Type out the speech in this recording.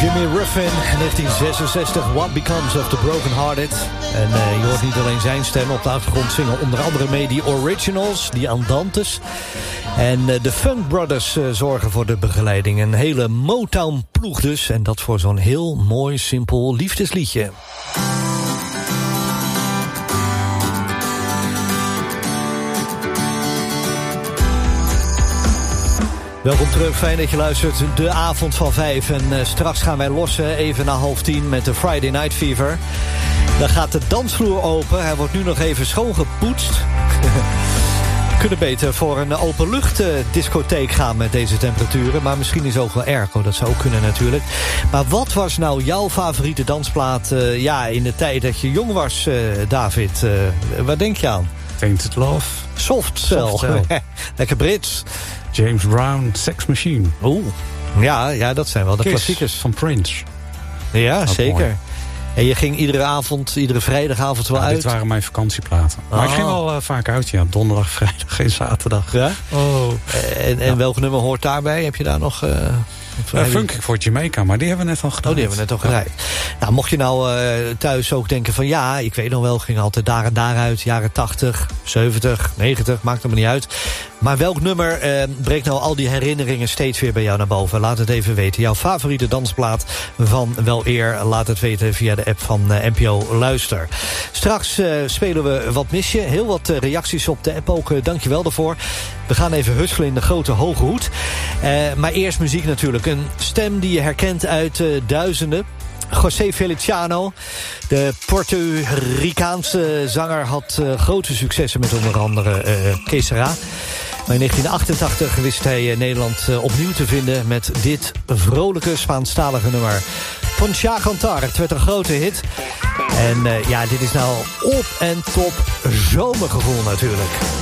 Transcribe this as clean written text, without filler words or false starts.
Jimmy Ruffin, 1966, What Becomes of the Broken Hearted. En je hoort niet alleen zijn stem op de achtergrond zingen, onder andere mee die Originals, die Andantes. En de Funk Brothers zorgen voor de begeleiding. Een hele Motown-ploeg dus. En dat voor zo'n heel mooi, simpel liefdesliedje. Welkom terug, fijn dat je luistert. De avond van 5 en straks gaan wij lossen even na 9:30 met de Friday Night Fever. Dan gaat de dansvloer open. Hij wordt nu nog even schoongepoetst. We kunnen beter voor een openluchtdiscotheek gaan met deze temperaturen. Maar misschien is ook wel airco, dat zou ook kunnen natuurlijk. Maar wat was nou jouw favoriete dansplaat in de tijd dat je jong was, David? Wat denk je aan? Tainted Love. Soft Cell. Lekker Brits. James Brown, Sex Machine. Oeh, ja, dat zijn wel de Kiss klassiekers. Van Prince. Ja, dat zeker. Mooi. En je ging iedere vrijdagavond wel uit? Dit waren mijn vakantieplaten. Maar ik ging wel vaak uit, ja. Donderdag, vrijdag, geen zaterdag. Ja? Oh. En welk nummer hoort daarbij? Heb je daar nog... Funky voor Jamaica, maar die hebben we net al gedaan. Oh, die hebben we net al gedraaid. Nou, mocht je nou thuis ook denken van... ja, ik weet nog wel, ging altijd daar en daaruit. Jaren 80, 70, 90, maakt er maar niet uit. Maar welk nummer breekt nou al die herinneringen steeds weer bij jou naar boven? Laat het even weten. Jouw favoriete dansplaat van wel eer. Laat het weten via de app van NPO Luister. Straks spelen we Wat mis je? Heel wat reacties op de app ook. Dankjewel daarvoor. We gaan even husselen in de grote hoge hoed. Maar eerst muziek natuurlijk. Een stem die je herkent uit duizenden. José Feliciano, de Puerto Ricaanse zanger, had grote successen met onder andere Que Sera. Maar in 1988 wist hij Nederland opnieuw te vinden met dit vrolijke Spaanstalige nummer. Poncha Cantar, het werd een grote hit. En dit is nou op en top zomergevoel natuurlijk.